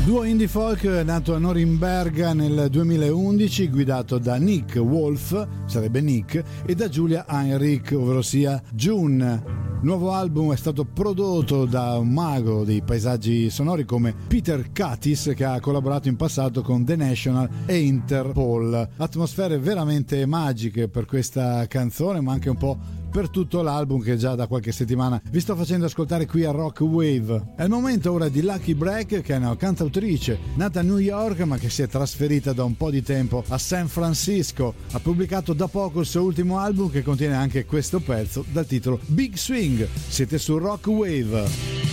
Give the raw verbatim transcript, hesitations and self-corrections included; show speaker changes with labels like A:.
A: Duo indie folk nato a Norimberga nel duemilaundici, guidato da Nick Wolf, sarebbe Nick, e da Julia Heinrich, ovvero sia June. Il nuovo album è stato prodotto da un mago dei paesaggi sonori come Peter Katis, che ha collaborato in passato con The National e Interpol. Atmosfere veramente magiche per questa canzone, ma anche un po' per tutto l'album che già da qualche settimana vi sto facendo ascoltare qui a Rock Wave. È il momento ora di Lucky Break, che è una cantautrice nata a New York ma che si è trasferita da un po' di tempo a San Francisco. Ha pubblicato da poco il suo ultimo album, che contiene anche questo pezzo dal titolo Big Swing. Siete su Rock Wave.